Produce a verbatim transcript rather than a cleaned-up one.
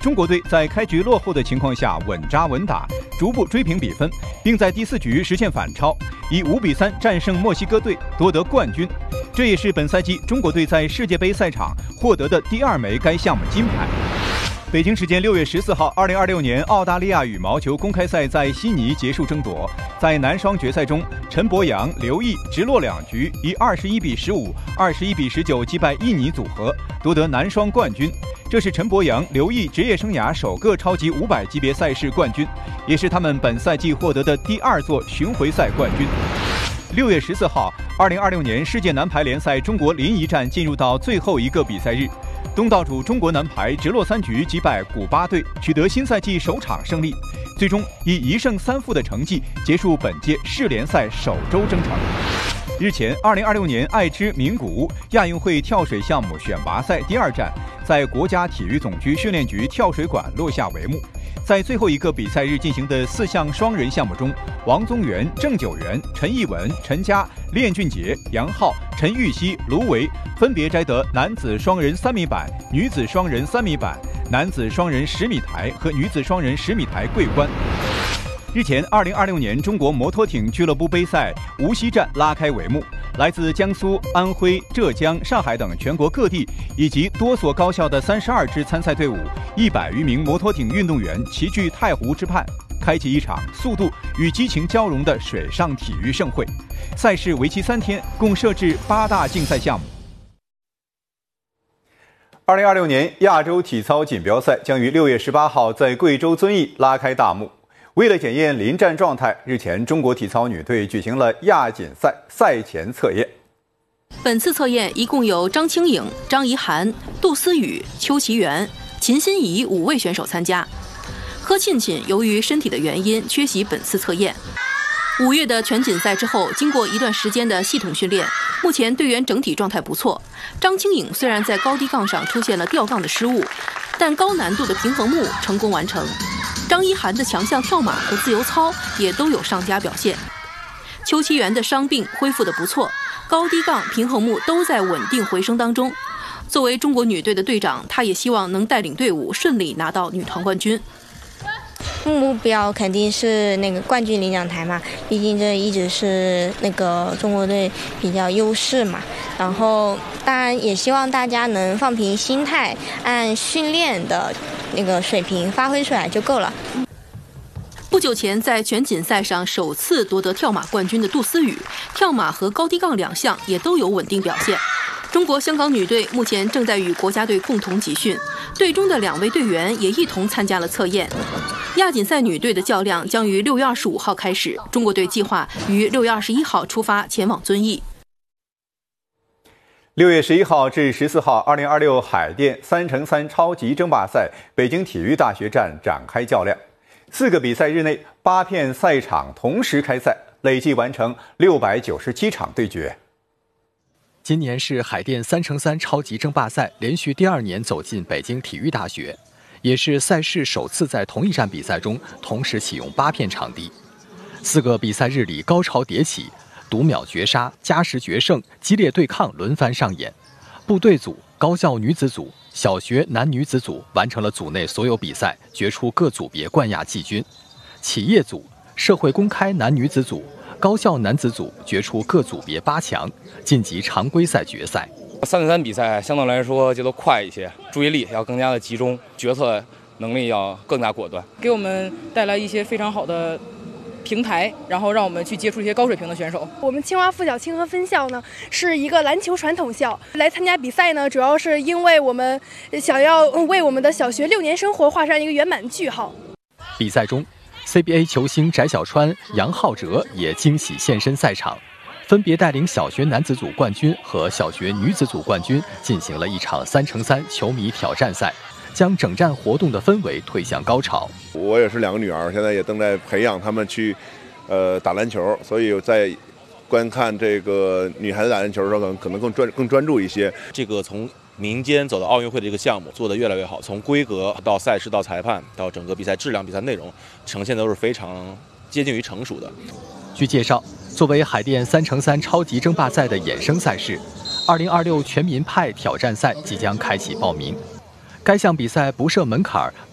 中国队在开局落后的情况下稳扎稳打，逐步追平比分，并在第四局实现反超，以五比三战胜墨西哥队，夺得冠军。这也是本赛季中国队在世界杯赛场获得的第二枚该项目金牌。北京时间六月十四号，二零二六年澳大利亚羽毛球公开赛在悉尼结束争夺。在男双决赛中，陈博洋、刘毅直落两局，以二十一比十五、二十一比十九击败印尼组合，夺得男双冠军。这是陈博洋、刘毅职业生涯首个超级五百级别赛事冠军，也是他们本赛季获得的第二座巡回赛冠军。六月十四号，二零二六年世界男排联赛中国临沂站进入到最后一个比赛日。东道主中国男排直落三局击败古巴队，取得新赛季首场胜利，最终以一胜三负的成绩结束本届世联赛首周征程。日前，二零二六年爱知名古屋亚运会跳水项目选拔赛第二站在国家体育总局训练局跳水馆落下帷幕。在最后一个比赛日进行的四项双人项目中，王宗源、郑九元、陈艺文、陈佳、练俊杰、杨昊、陈芋汐、卢维分别摘得男子双人三米板、女子双人三米板、男子双人十米台和女子双人十米台桂冠。日前，二零二六年中国摩托艇俱乐部杯赛无锡站拉开帷幕。来自江苏、安徽、浙江、上海等全国各地以及多所高校的三十二支参赛队伍，一百余名摩托艇运动员齐聚太湖之畔，开启一场速度与激情交融的水上体育盛会。赛事为期三天，共设置八大竞赛项目。二零二六年亚洲体操锦标赛将于六月十八号在贵州遵义拉开大幕。为了检验临战状态，日前中国体操女队举行了亚锦赛赛前测验。 本次测验一共有张清颖、张怡涵、杜思雨、邱其元、秦欣怡五位选手参加。柯沁沁由于身体的原因缺席本次测验。五月的全锦赛之后，经过一段时间的系统训练，目前队员整体状态不错。张清颖虽然在高低杠上出现了吊杠的失误，但高难度的平衡木成功完成。张一涵的强项跳马和自由操也都有上佳表现。邱其元的伤病恢复得不错，高低杠、平衡木都在稳定回升当中。作为中国女队的队长，她也希望能带领队伍顺利拿到女团冠军。 目标肯定是那个冠军领奖台嘛，毕竟这一直是那个中国队比较优势嘛。然后当然也希望大家能放平心态，按训练的那个水平发挥出来就够了。 不久前在全锦赛上首次夺得跳马冠军的杜思雨，跳马和高低杠两项也都有稳定表现。中国香港女队目前正在与国家队共同集训，队中的两位队员也一同参加了测验。亚锦赛女队的较量将于六月二十五号开始，中国队计划于六月二十一号出发前往遵义。 六月十一号至十四号，二零二六海淀三乘三超级争霸赛北京体育大学站展开较量。四个比赛日内，八片赛场同时开赛，累计完成六百九十七场对决。 今年是海淀三乘三超级争霸赛连续第二年走进北京体育大学，也是赛事首次在同一站比赛中同时启用八片场地。四个比赛日里高潮迭起，读秒绝杀、加时决胜、激烈对抗轮番上演。部队组、高校女子组、小学男女子组完成了组内所有比赛，决出各组别冠亚季军。企业组、社会公开男女子组、高校男子组决出各组别八强，晋级常规赛决赛。 三对三比赛相对来说节奏快一些，注意力要更加的集中，决策能力要更加果断， 给我们带来一些非常好的平台，然后让我们去接触一些高水平的选手。 我们清华附小清河分校呢是一个篮球传统校，来参加比赛呢主要是因为我们想要为我们的小学六年生活画上一个圆满句号。 比赛中C B A 球星翟小川、杨浩哲也惊喜现身赛场，分别带领小学男子组冠军和小学女子组冠军进行了一场三乘三球迷挑战赛，将整站活动的氛围推向高潮。 我也是两个女儿，现在也正在培养她们去，呃，打篮球，所以在观看这个女孩子打篮球的时候，可能可能更专更专注一些。 这个从民间走到奥运会的这个项目做得越来越好，从规格到赛事到裁判到整个比赛质量、比赛内容呈现都是非常接近于成熟的。 据介绍，作为海淀三乘三超级争霸赛的衍生赛事，二零二六全民派挑战赛即将开启报名。该项比赛不设门槛，